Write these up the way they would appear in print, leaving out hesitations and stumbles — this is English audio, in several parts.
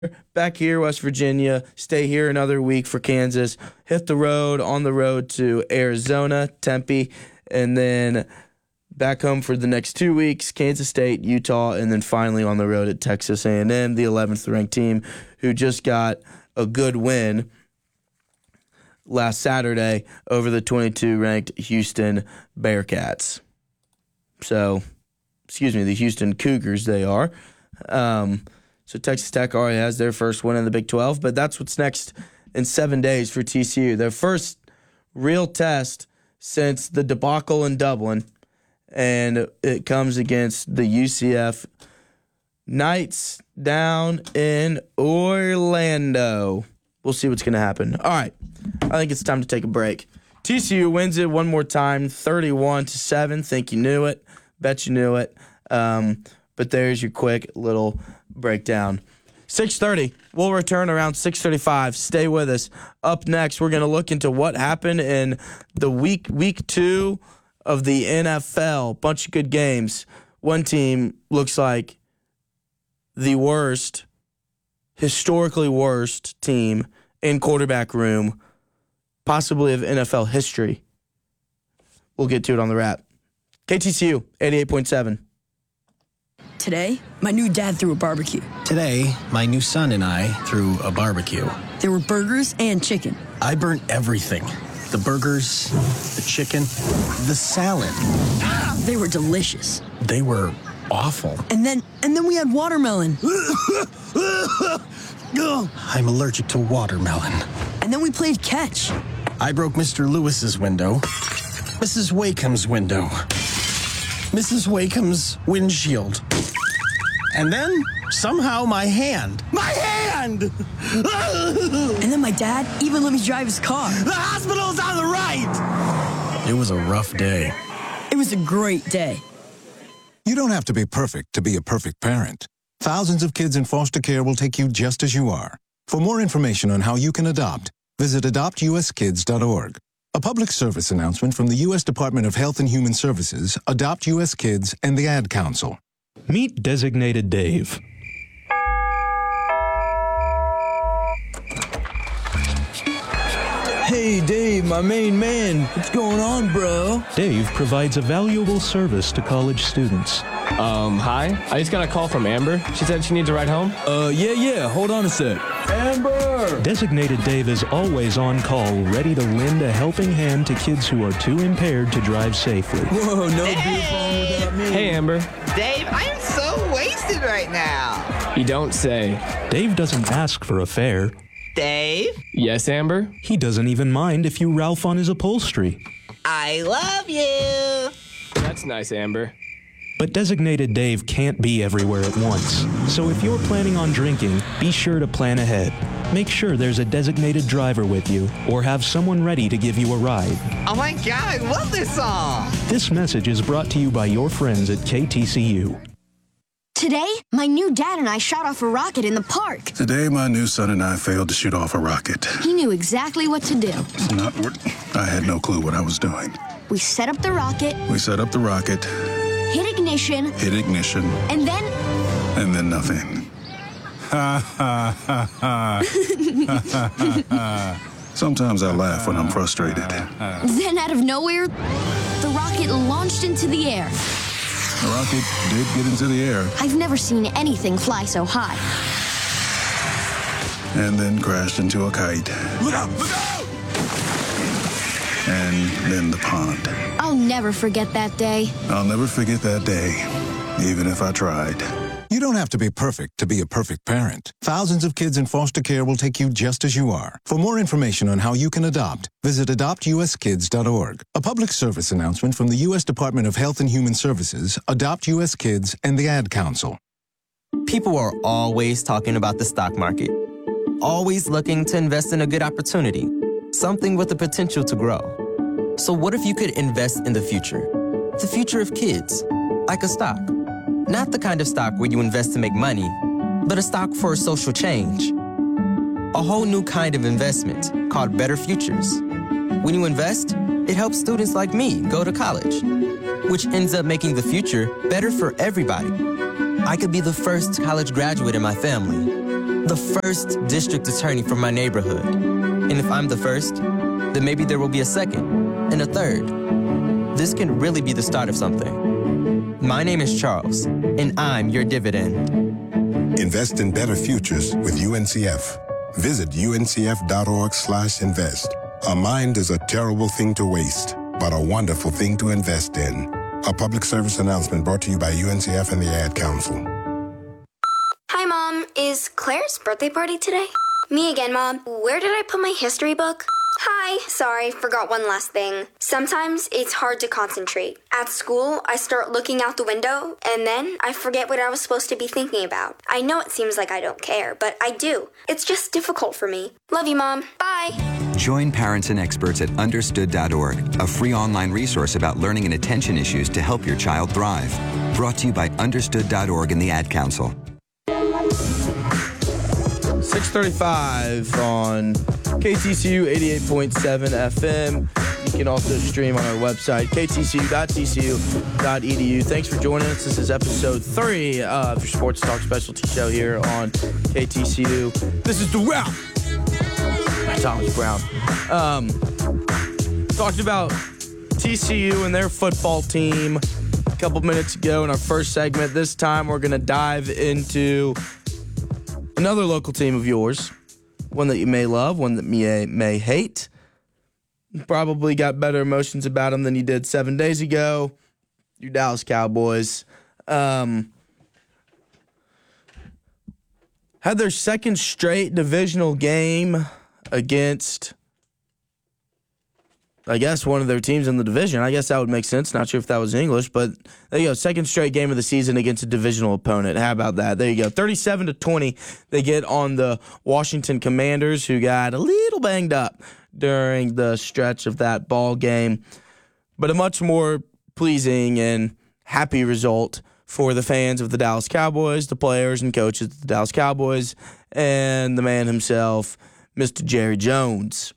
back here, West Virginia, stay here another week for Kansas, hit the road, on the road to Arizona, Tempe, and then back home for the next 2 weeks, Kansas State, Utah, and then finally on the road at Texas A&M, the 11th ranked team who just got a good win last Saturday over the 22-ranked Houston Bearcats. So, the Houston Cougars they are. So Texas Tech already has their first win in the Big 12, but that's what's next in 7 days for TCU. Their first real test since the debacle in Dublin, and it comes against the UCF Knights down in Orlando. We'll see what's going to happen. All right, I think it's time to take a break. TCU wins it one more time, 31-7. Think you knew it. Bet you knew it. But there's your quick little breakdown. 6:30. We'll return around 6:35. Stay with us. Up next, we're going to look into what happened in the week 2 of the NFL. Bunch of good games. One team looks like the worst, historically worst team in quarterback room, possibly of NFL history. We'll get to it on the wrap. KTCU 88.7. Today, my new dad threw a barbecue. Today, my new son and I threw a barbecue. There were burgers and chicken. I burnt everything. The burgers, the chicken, the salad. They were delicious. They were awful. And then we had watermelon. I'm allergic to watermelon. And then we played catch. I broke Mr. Lewis's window, Mrs. Wakeham's window, Mrs. Wakeham's windshield. And then, somehow, my hand. My hand! And then my dad even let me drive his car. The hospital's on the right! It was a rough day. It was a great day. You don't have to be perfect to be a perfect parent. Thousands of kids in foster care will take you just as you are. For more information on how you can adopt, visit adoptuskids.org. A public service announcement from the U.S. Department of Health and Human Services, Adopt U.S. Kids, and the Ad Council. Meet Designated Dave. Hey, Dave, my main man. What's going on, bro? Dave provides a valuable service to college students. Hi. I just got a call from Amber. She said she needs a ride home. Yeah. Hold on a sec. Amber! Designated Dave is always on call, ready to lend a helping hand to kids who are too impaired to drive safely. Whoa, no beer phone without me. Hey, Amber. Dave, I am so wasted right now. You don't say. Dave doesn't ask for a fare. Dave? Yes, Amber? He doesn't even mind if you Ralph on his upholstery. I love you. That's nice, Amber. But Designated Dave can't be everywhere at once. So if you're planning on drinking, be sure to plan ahead. Make sure there's a designated driver with you, or have someone ready to give you a ride. Oh my God, I love this song. This message is brought to you by your friends at KTCU. Today, my new dad and I shot off a rocket in the park. Today, my new son and I failed to shoot off a rocket. He knew exactly what to do. I had no clue what I was doing. We set up the rocket. Hit ignition. And then Nothing. Sometimes I laugh when I'm frustrated. Then out of nowhere, the rocket launched into the air. The rocket did get into the air. I've never seen anything fly so high. And then crashed into a kite. Look out! Look out! And then the pond. I'll never forget that day. I'll never forget that day, even if I tried. You don't have to be perfect to be a perfect parent. Thousands of kids in foster care will take you just as you are. For more information on how you can adopt, visit adoptuskids.org. A public service announcement from the U.S. Department of Health and Human Services, Adopt U.S. Kids, and the Ad Council. People are always talking about the stock market. Always looking to invest in a good opportunity. Something with the potential to grow. So what if you could invest in the future? The future of kids, like a stock. Not the kind of stock where you invest to make money, but a stock for social change. A whole new kind of investment called Better Futures. When you invest, it helps students like me go to college, which ends up making the future better for everybody. I could be the first college graduate in my family. the first district attorney for my neighborhood. And if I'm the first, then maybe there will be a second and a third. This can really be the start of something. My name is Charles, and I'm your dividend. Invest in better futures with UNCF. Visit uncf.org/invest. A mind is a terrible thing to waste, but a wonderful thing to invest in. A public service announcement brought to you by UNCF and the Ad Council. Hi, Mom. Is Claire's birthday party today? Me again, Mom. Where did I put my history book? Hi. Sorry, forgot one last thing. Sometimes it's hard to concentrate. At school, I start looking out the window, and then I forget what I was supposed to be thinking about. I know it seems like I don't care, but I do. It's just difficult for me. Love you, Mom. Bye. Join parents and experts at Understood.org, a free online resource about learning and attention issues to help your child thrive. Brought to you by Understood.org and the Ad Council. 6:35 on KTCU 88.7 FM. You can also stream on our website, ktcu.tcu.edu. Thanks for joining us. This is episode 3 of your Sports Talk specialty show here on KTCU. This is The Route. Thomas Brown. Talked about TCU and their football team a couple minutes ago in our first segment. This time we're going to dive into another local team of yours, one that you may love, one that you may hate. You probably got better emotions about them than you did 7 days ago. Your Dallas Cowboys had their second straight divisional game against, I guess, one of their teams in the division. I guess that would make sense. Not sure if that was English, but there you go. Second straight game of the season against a divisional opponent. How about that? There you go. 37-20. They get on the Washington Commanders, who got a little banged up during the stretch of that ball game. But a much more pleasing and happy result for the fans of the Dallas Cowboys, the players and coaches of the Dallas Cowboys, and the man himself, Mr. Jerry Jones.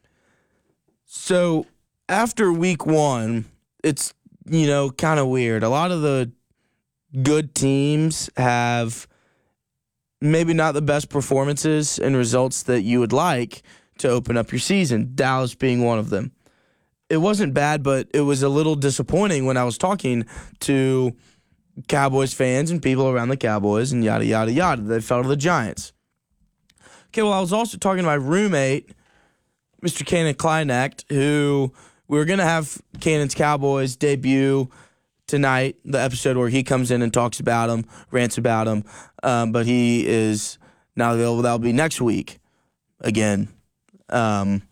So after week 1, it's, kind of weird. A lot of the good teams have maybe not the best performances and results that you would like to open up your season, Dallas being one of them. It wasn't bad, but it was a little disappointing when I was talking to Cowboys fans and people around the Cowboys and yada, yada, yada. They fell to the Giants. Okay, well, I was also talking to my roommate, Mr. Cannon Kleinecht, who we were going to have Cannon's Cowboys debut tonight, the episode where he comes in and talks about them, rants about them, but he is not available. That'll be next week again. And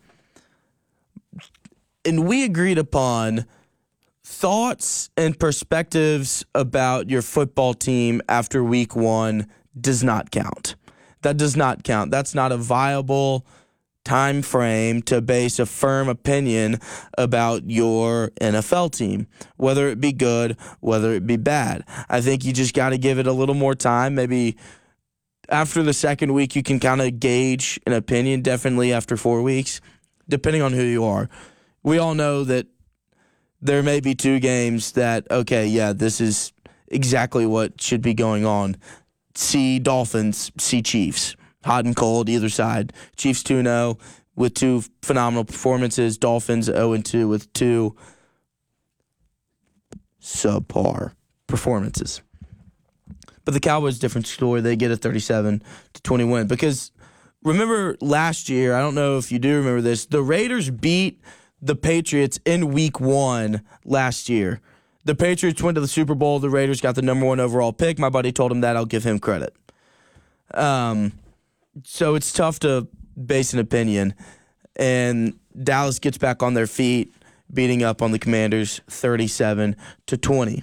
we agreed upon thoughts and perspectives about your football team after week 1 does not count. That does not count. That's not a viable time frame to base a firm opinion about your NFL team, whether it be good, whether it be bad. I think you just got to give it a little more time. Maybe after the second week, you can kind of gauge an opinion, definitely after 4 weeks, depending on who you are. We all know that there may be 2 games that, okay, yeah, this is exactly what should be going on. See Dolphins, see Chiefs. Hot and cold, either side. Chiefs 2-0 with 2 phenomenal performances. Dolphins 0-2 with 2 subpar performances. But the Cowboys, different story. They get a 37-20 win. Because remember last year, I don't know if you do remember this, the Raiders beat the Patriots in week 1 last year. The Patriots went to the Super Bowl. The Raiders got the number 1 overall pick. My buddy told him that. I'll give him credit. So it's tough to base an opinion. And Dallas gets back on their feet, beating up on the Commanders 37-20.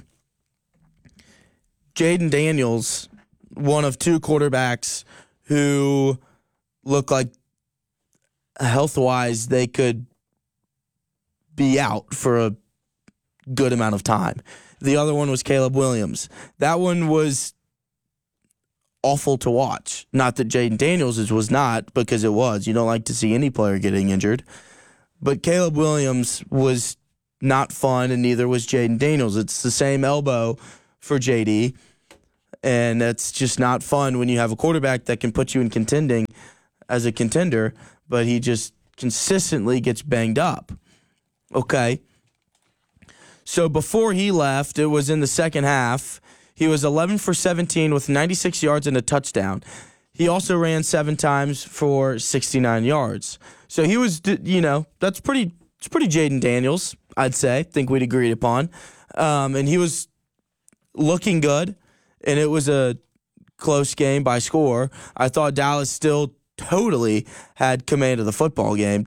Jaden Daniels, one of 2 quarterbacks who look like health-wise they could be out for a good amount of time. The other one was Caleb Williams. That one was awful to watch. Not that Jaden Daniels was not, because it was. You don't like to see any player getting injured. But Caleb Williams was not fun, and neither was Jaden Daniels. It's the same elbow for JD. And that's just not fun when you have a quarterback that can put you in contending as a contender, but he just consistently gets banged up. Okay. So before he left, it was in the second half. He was 11 for 17 with 96 yards and a touchdown. He also ran 7 times for 69 yards. So he was, that's pretty Jaden Daniels, I'd say. Think we'd agreed upon. And he was looking good, and it was a close game by score. I thought Dallas still totally had command of the football game.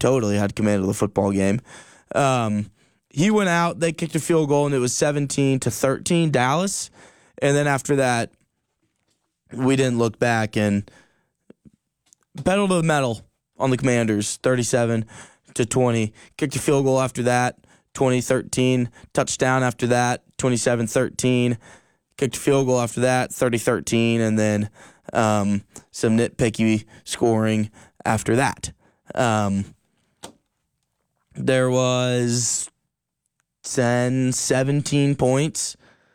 He went out, they kicked a field goal, and it was 17-13 Dallas. And then after that, we didn't look back and pedal to the metal on the Commanders, 37-20. Kicked a field goal after that, 20-13. Touchdown after that, 27-13. Kicked a field goal after that, 30-13. And then some nitpicky scoring after that. There was 17 points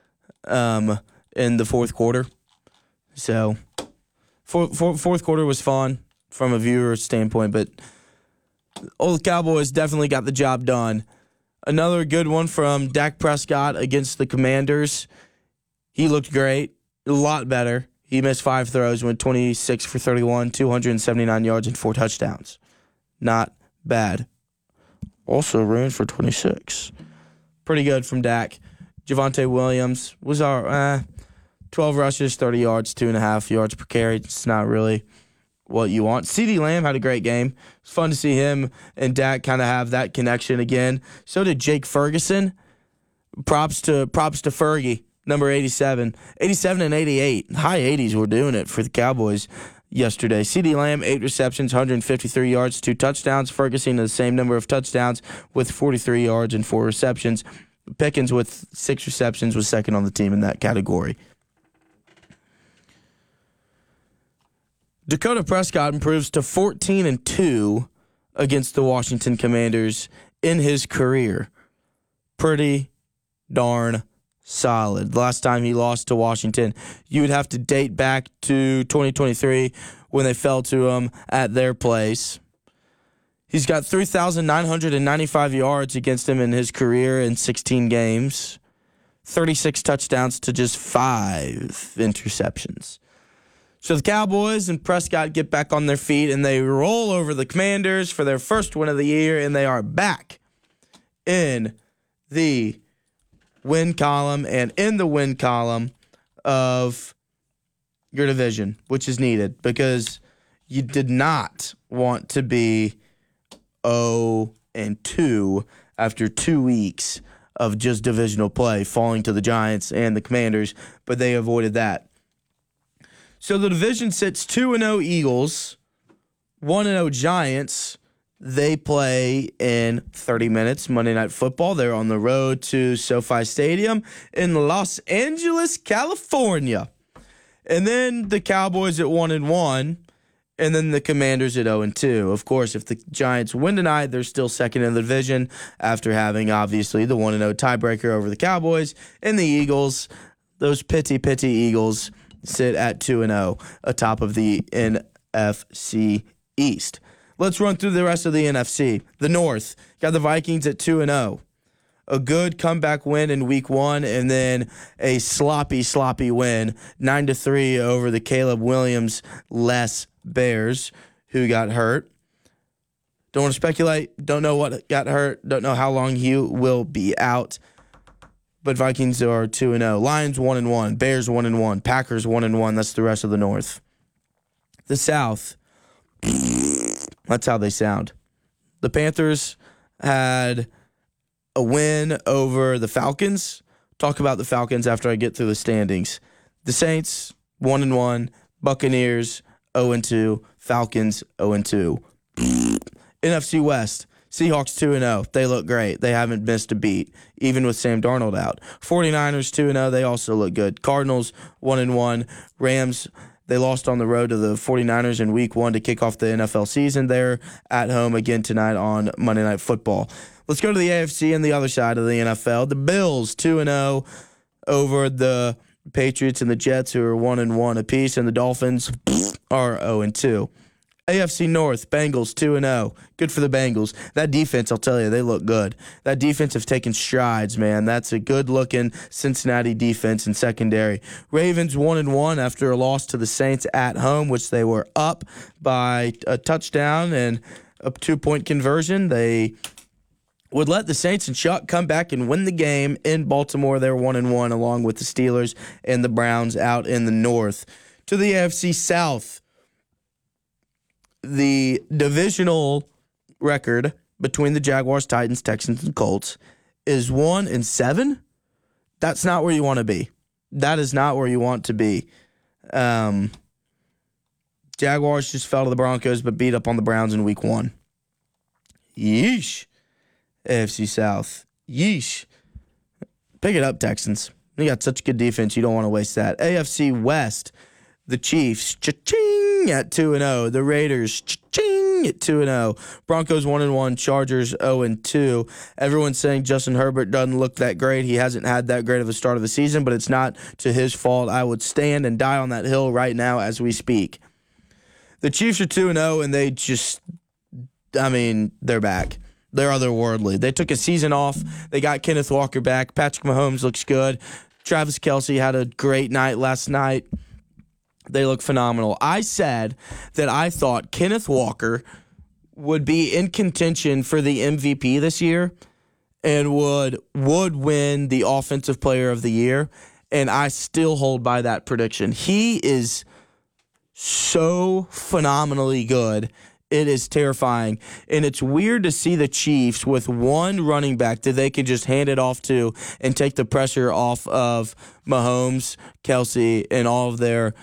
in the fourth quarter. So fourth quarter was fun from a viewer standpoint, but old Cowboys definitely got the job done. Another good one from Dak Prescott against the Commanders. He looked great, a lot better. He missed 5 throws, went 26 for 31, 279 yards, and 4 touchdowns. Not bad. Also ran for 26. Pretty good from Dak. Javonte Williams was 12 rushes, 30 yards, 2.5 yards per carry. It's not really what you want. CeeDee Lamb had a great game. It's fun to see him and Dak kind of have that connection again. So did Jake Ferguson. Props to Fergie, number 87. 87 and 88. High 80s were doing it for the Cowboys yesterday. CeeDee Lamb, 8 receptions, 153 yards, 2 touchdowns. Ferguson, the same number of touchdowns with 43 yards and 4 receptions. Pickens with 6 receptions was second on the team in that category. Dakota Prescott improves to 14-2 against the Washington Commanders in his career. Pretty darn solid. The last time he lost to Washington, you would have to date back to 2023 when they fell to him at their place. He's got 3,995 yards against him in his career in 16 games. 36 touchdowns to just 5 interceptions. So the Cowboys and Prescott get back on their feet, and they roll over the Commanders for their first win of the year, and they are back in the win column and in the win column of your division, which is needed because you did not want to be 0-2 after 2 weeks of just divisional play, falling to the Giants and the Commanders, but they avoided that. So the division sits 2-0 Eagles, 1-0 Giants. They play in 30 minutes Monday Night Football. They're on the road to SoFi Stadium in Los Angeles, California. And then the Cowboys at 1-1, and then the Commanders at 0-2. Of course, if the Giants win tonight, they're still second in the division after having, obviously, the 1-0 tiebreaker over the Cowboys. And the Eagles, those pitty Eagles, sit at 2-0 atop of the NFC East. Let's run through the rest of the NFC. The North got the Vikings at 2-0. A good comeback win in week 1, and then a sloppy win, 9-3 over the Caleb Williams-less Bears, who got hurt. Don't want to speculate. Don't know what got hurt. Don't know how long he will be out. But Vikings are 2-0. Lions 1-1. Bears 1-1. Packers 1-1. That's the rest of the North. The South. That's how they sound. The Panthers had a win over the Falcons. Talk about the Falcons after I get through the standings. The Saints 1-1. Buccaneers 0-2. Falcons 0-2. NFC West. Seahawks 2-0. They look great. They haven't missed a beat, even with Sam Darnold out. 49ers 2-0. They also look good. Cardinals 1-1. Rams, they lost on the road to the 49ers in week 1 to kick off the NFL season. They're at home again tonight on Monday Night Football. Let's go to the AFC and the other side of the NFL. The Bills 2-0 over the Patriots and the Jets, who are 1-1 apiece, and the Dolphins are 0-2. AFC North, Bengals 2-0. Good for the Bengals. That defense, I'll tell you, they look good. That defense have taken strides, man. That's a good-looking Cincinnati defense and secondary. Ravens 1-1 after a loss to the Saints at home, which they were up by a touchdown and a 2-point conversion. They would let the Saints and Chuck come back and win the game in Baltimore. They're 1-1 along with the Steelers and the Browns out in the north. To the AFC South, the divisional record between the Jaguars, Titans, Texans, and Colts is 1-7. That's not where you want to be. That is not where you want to be. Jaguars just fell to the Broncos but beat up on the Browns in week 1. Yeesh. AFC South. Yeesh. Pick it up, Texans. You got such good defense, you don't want to waste that. AFC West, the Chiefs, cha-ching, at 2-0. The Raiders, cha-ching, at 2-0. Broncos 1-1. Chargers 0-2. Everyone's saying Justin Herbert doesn't look that great. He hasn't had that great of a start of the season, but it's not to his fault. I would stand and die on that hill right now as we speak. The Chiefs are 2-0, and they just, they're back. They're otherworldly. They took a season off. They got Kenneth Walker back. Patrick Mahomes looks good. Travis Kelce had a great night last night. They look phenomenal. I said that I thought Kenneth Walker would be in contention for the MVP this year and would win the Offensive Player of the Year, and I still hold by that prediction. He is so phenomenally good. It is terrifying, and it's weird to see the Chiefs with one running back that they can just hand it off to and take the pressure off of Mahomes, Kelce, and all of their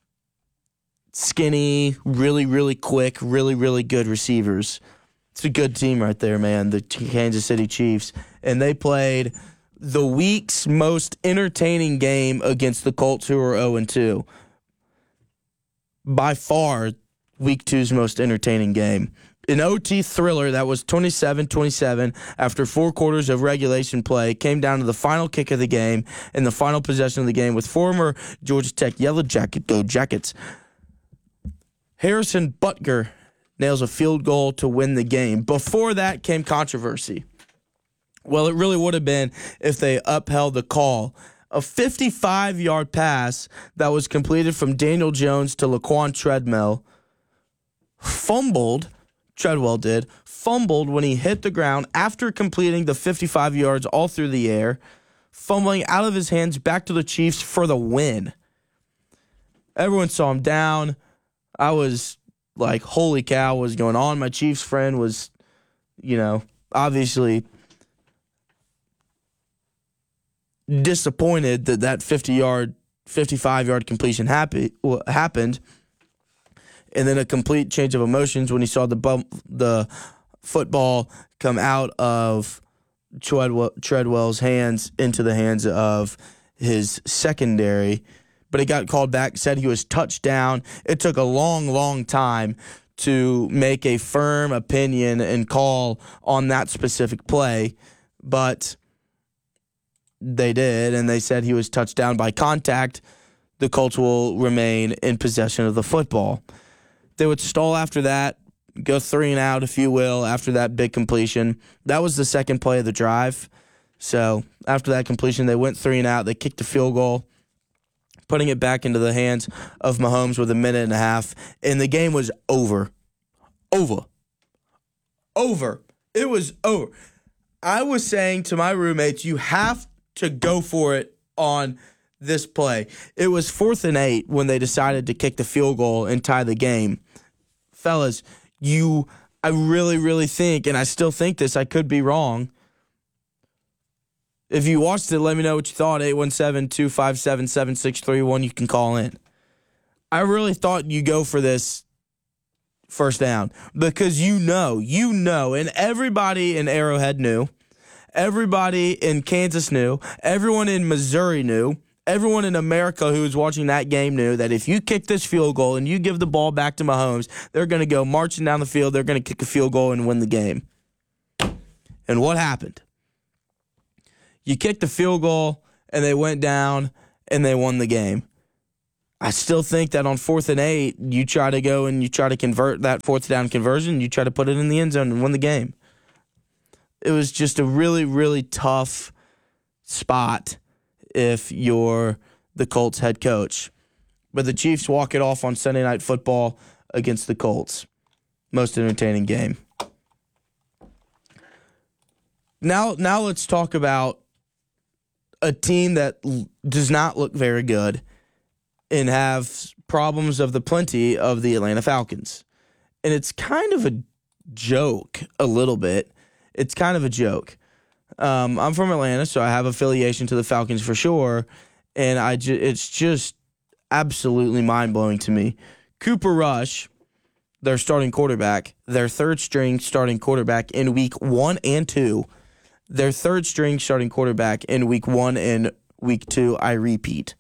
skinny, really, really quick, really, really good receivers. It's a good team right there, man, the Kansas City Chiefs. And they played the week's most entertaining game against the Colts, who are 0-2. By far, Week 2's most entertaining game. An OT thriller that was 27-27 after 4 quarters of regulation play came down to the final kick of the game and the final possession of the game with former Georgia Tech Yellow Jacket, go Jackets, Harrison Butker nails a field goal to win the game. Before that came controversy. Well, it really would have been if they upheld the call. A 55-yard pass that was completed from Daniel Jones to Laquan Treadwell fumbled when he hit the ground after completing the 55 yards all through the air, fumbling out of his hands back to the Chiefs for the win. Everyone saw him down. I was like, holy cow, what was going on? My Chiefs friend was, obviously disappointed that 55-yard completion happened. And then a complete change of emotions when he saw the football come out of Treadwell's hands into the hands of his secondary. But it got called back, said he was touchdown. It took a long, long time to make a firm opinion and call on that specific play. But they did, and they said he was touchdown by contact. The Colts will remain in possession of the football. They would stall after that, go 3 and out, if you will, after that big completion. That was the second play of the drive. So after that completion, they went 3 and out. They kicked the field goal, putting it back into the hands of Mahomes with a minute and a half, and the game was over. Over. It was over. I was saying to my roommates, you have to go for it on this play. It was 4th and 8 when they decided to kick the field goal and tie the game. Fellas, I really, really think, and I still think this, I could be wrong. If you watched it, let me know what you thought. 817-257-7631, you can call in. I really thought you go for this first down because you know, and everybody in Arrowhead knew, everybody in Kansas knew, everyone in Missouri knew, everyone in America who was watching that game knew that if you kick this field goal and you give the ball back to Mahomes, they're going to go marching down the field, they're going to kick a field goal and win the game. And what happened? You kicked the field goal, and they went down, and they won the game. I still think that on 4th and 8, you try to go and you try to convert that 4th down conversion, you try to put it in the end zone and win the game. It was just a really, really tough spot if you're the Colts head coach. But the Chiefs walk it off on Sunday Night Football against the Colts. Most entertaining game. Now let's talk about a team that does not look very good and have problems of the plenty of the Atlanta Falcons. And it's kind of a joke, a little bit. It's kind of a joke. I'm from Atlanta, so I have affiliation to the Falcons for sure, and it's just absolutely mind-blowing to me. Cooper Rush, their starting quarterback, their third-string starting quarterback in Week 1 and 2, their third-string starting quarterback in Week 1 and Week 2, I repeat,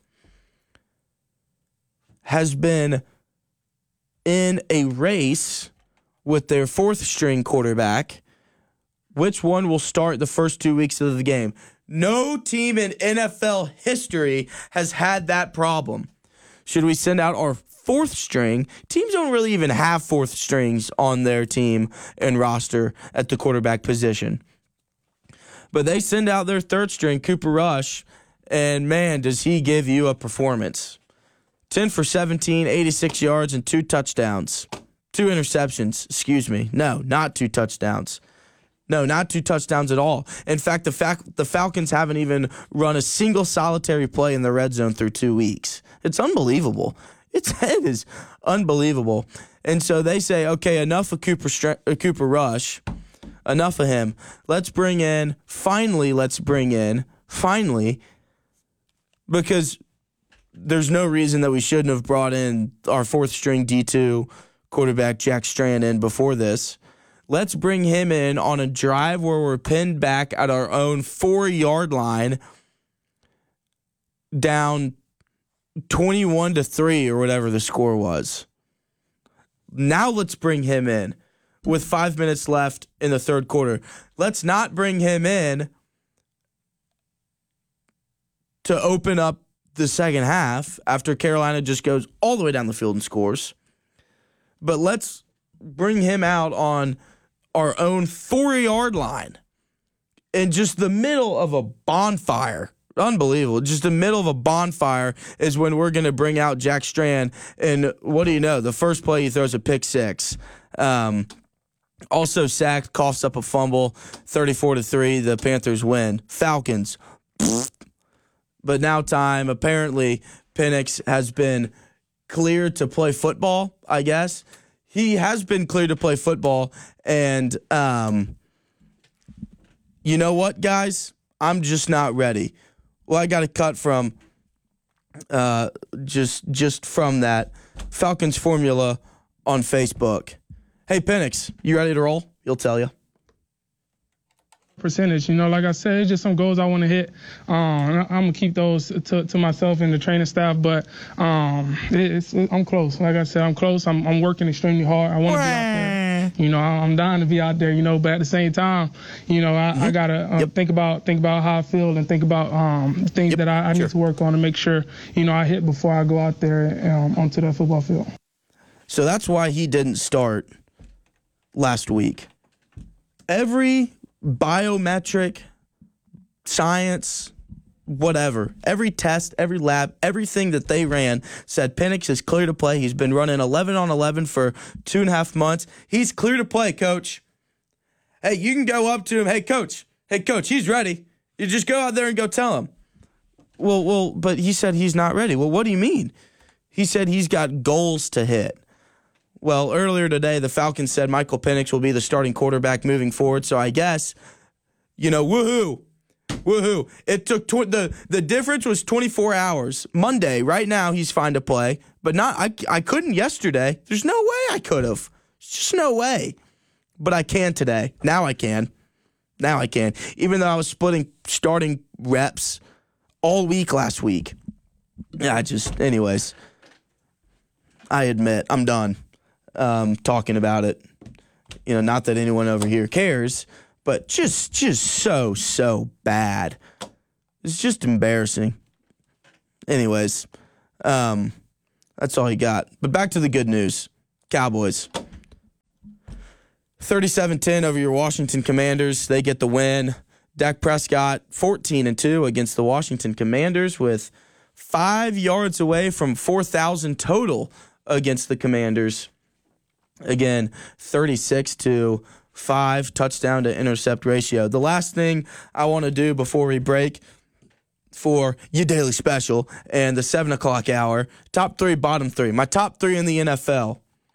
has been in a race with their fourth-string quarterback. Which one will start the first 2 weeks of the game? No team in NFL history has had that problem. Should we send out our fourth string? Teams don't really even have fourth strings on their team and roster at the quarterback position. But they send out their third string, Cooper Rush, and man, does he give you a performance. 10 for 17, 86 yards, and 2 touchdowns. 2 interceptions, excuse me. No, not 2 touchdowns. No, not 2 touchdowns at all. In fact, the Falcons haven't even run a single solitary play in the red zone through 2 weeks. It's unbelievable. It is unbelievable. And so they say, okay, enough of Cooper Rush. Enough of him. Finally, because there's no reason that we shouldn't have brought in our fourth-string D2 quarterback Jack Strand in before this. Let's bring him in on a drive where we're pinned back at our own 4-yard line, down 21-3 or whatever the score was. Now let's bring him in with 5 minutes left in the third quarter. Let's not bring him in to open up the second half after Carolina just goes all the way down the field and scores. But let's bring him out on our own 4-yard line in just the middle of a bonfire. Unbelievable. Just the middle of a bonfire is when we're going to bring out Jack Strand. And what do you know? The first play he throws a pick six. Also sacked, coughs up a fumble, 34-3. The Panthers win. Falcons. But now time. Apparently, Penix has been cleared to play football, I guess. He has been cleared to play football. And you know what, guys? I'm just not ready. Well, I got a cut from just from that Falcons formula on Facebook. Hey, Penix, you ready to roll? He'll tell you. Percentage, like I said, it's just some goals I want to hit. I'm gonna keep those to myself and the training staff, but I'm close. Like I said, I'm close. I'm working extremely hard. I want to be out there. I'm dying to be out there. But at the same time, I gotta think about how I feel and think about things that I need to work on to make sure I hit before I go out there onto that football field. So that's why he didn't start last week. Every biometric, science, whatever, every test, every lab, everything that they ran said Penix is clear to play. He's been running 11 on 11 for 2.5 months. He's clear to play, coach. Hey, you can go up to him. Hey, coach, he's ready. You just go out there and go tell him. Well, but he said he's not ready. Well, what do you mean? He said he's got goals to hit. Well, earlier today, the Falcons said Michael Penix will be the starting quarterback moving forward. So I guess, woohoo. It took the difference was 24 hours. Monday, right now, he's fine to play, but I couldn't yesterday. There's no way I could have. There's just no way. But I can today. Now I can. Even though I was splitting starting reps all week last week. Yeah, anyways, I admit I'm done. Talking about it, not that anyone over here cares, but just so bad. It's just embarrassing. anyways, that's all he got. But back to the good news. Cowboys. 37-10 over your Washington Commanders. They get the win. Dak Prescott, 14-2 against the Washington Commanders, with 5 yards away from 4,000 total against the Commanders. Again, 36-5 touchdown to intercept ratio. The last thing I want to do before we break for your daily special and the 7 o'clock hour, top 3, bottom 3. My top 3 in the NFL.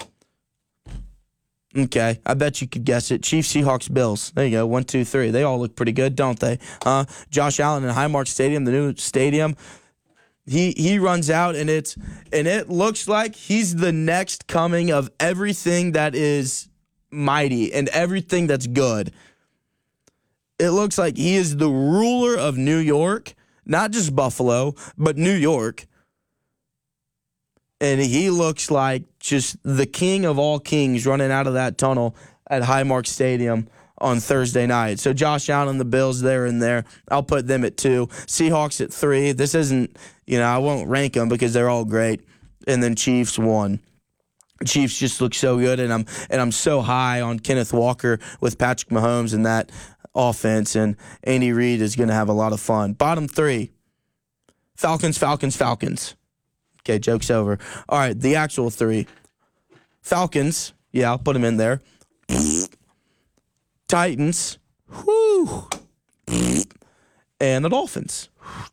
Okay, I bet you could guess it. Chiefs, Seahawks, Bills. There you go, 1, 2, 3. They all look pretty good, don't they? Josh Allen in Highmark Stadium, the new stadium. He runs out, and it looks like he's the next coming of everything that is mighty and everything that's good. It looks like he is the ruler of New York, not just Buffalo, but New York. And he looks like just the king of all kings running out of that tunnel at Highmark Stadium on Thursday night. So Josh Allen and the Bills, they're in there. I'll put them at 2. Seahawks at 3. This isn't, I won't rank them because they're all great. And then Chiefs 1. Chiefs just look so good, and I'm so high on Kenneth Walker with Patrick Mahomes and that offense, and Andy Reid is going to have a lot of fun. Bottom 3. Falcons. Okay, joke's over. All right, the actual 3. Falcons, yeah, I'll put them in there. Titans, whoo, and the Dolphins.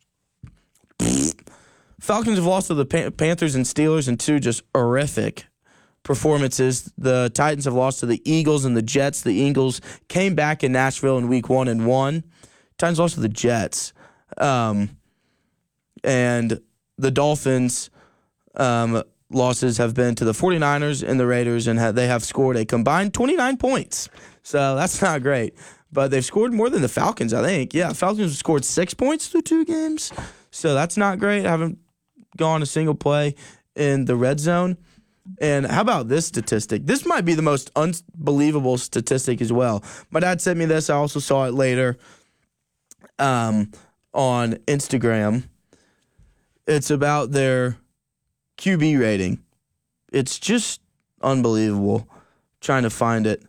Falcons have lost to the Panthers and Steelers in 2 just horrific performances. The Titans have lost to the Eagles and the Jets. The Eagles came back in Nashville in week 1 and won. Titans lost to the Jets. And the Dolphins' losses have been to the 49ers and the Raiders, and they have scored a combined 29 points. So that's not great. But they've scored more than the Falcons, I think. Yeah, Falcons have scored 6 points through 2 games. So that's not great. I haven't gone a single play in the red zone. And how about this statistic? This might be the most unbelievable statistic as well. My dad sent me this. I also saw it later on Instagram. It's about their QB rating. It's just unbelievable. Trying to find it.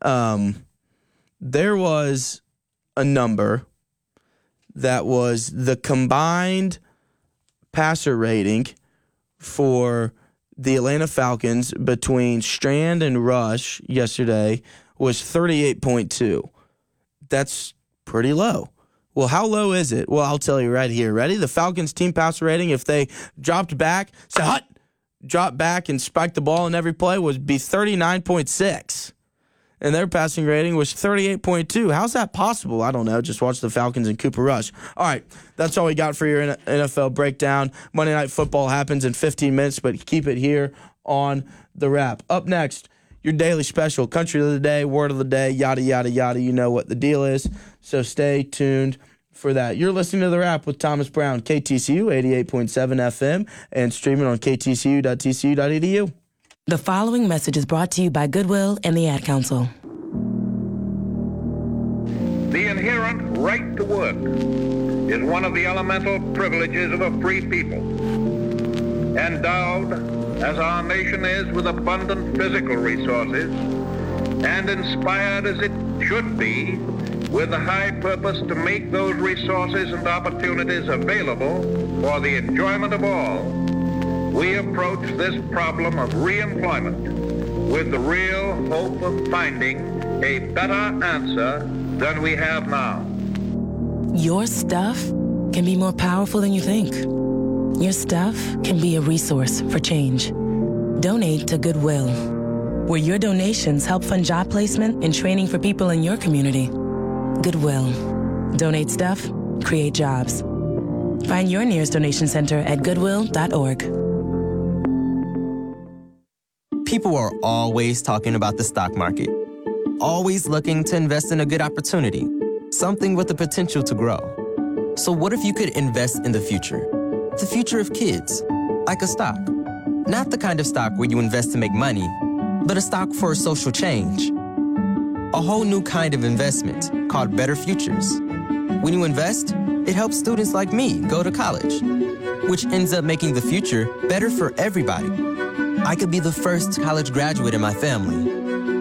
There was a number that was the combined passer rating for the Atlanta Falcons between Strand and Rush yesterday was 38.2. That's pretty low. Well, how low is it? Well, I'll tell you right here. Ready? The Falcons team passer rating, if they dropped back, dropped back and spiked the ball in every play, would be 39.6. And their passing rating was 38.2. How's that possible? I don't know. Just watch the Falcons and Cooper Rush. All right, that's all we got for your NFL breakdown. Monday Night Football happens in 15 minutes, but keep it here on The Wrap. Up next, your daily special, Country of the Day, Word of the Day, yada, yada, yada. You know what the deal is, so stay tuned for that. You're listening to The Wrap with Thomas Brown, KTCU 88.7 FM, and streaming on ktcu.tcu.edu. The following message is brought to you by Goodwill and the Ad Council. The inherent right to work is one of the elemental privileges of a free people. Endowed, as our nation is, with abundant physical resources, and inspired as it should be with the high purpose to make those resources and opportunities available for the enjoyment of all, we approach this problem of reemployment with the real hope of finding a better answer than we have now. Your stuff can be more powerful than you think. Your stuff can be a resource for change. Donate to Goodwill, where your donations help fund job placement and training for people in your community. Goodwill. Donate stuff, create jobs. Find your nearest donation center at goodwill.org. People are always talking about the stock market, always looking to invest in a good opportunity, something with the potential to grow. So what if you could invest in the future? The future of kids, like a stock. Not the kind of stock where you invest to make money, but a stock for social change. A whole new kind of investment called Better Futures. When you invest, it helps students like me go to college. which ends up making the future better for everybody. I could be the first college graduate in my family,